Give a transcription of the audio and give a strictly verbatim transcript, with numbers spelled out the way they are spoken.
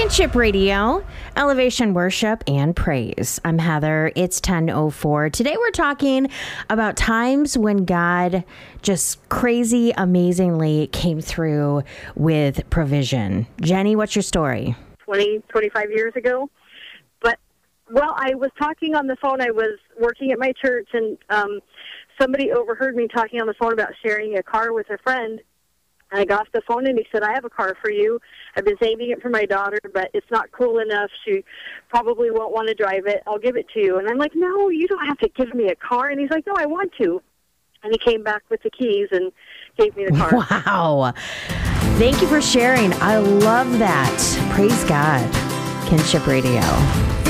Kinship Radio, Elevation Worship and Praise. I'm Heather. It's ten oh four. Today we're talking about times when God just crazy, amazingly came through with provision. Jenny, what's your story? twenty, twenty-five years ago. But, well, I was talking on the phone. I was working at my church, and um, somebody overheard me talking on the phone about sharing a car with a friend. I got off the phone, and he said, I have a car for you. I've been saving it for my daughter, but it's not cool enough. She probably won't want to drive it. I'll give it to you. And I'm like, no, you don't have to give me a car. And he's like, no, I want to. And he came back with the keys and gave me the car. Wow. Thank you for sharing. I love that. Praise God. Kinship Radio.